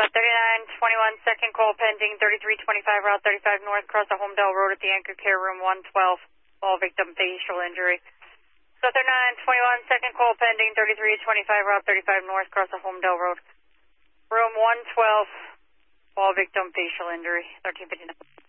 3921 second call pending 3325 Route 35 North across the Homedale Road at the Anchor Care Room 112. All victim facial injury. So 3921 second call pending 3325 Route 35 North across the Homedale Road. Room 112. All victim facial injury. 1359.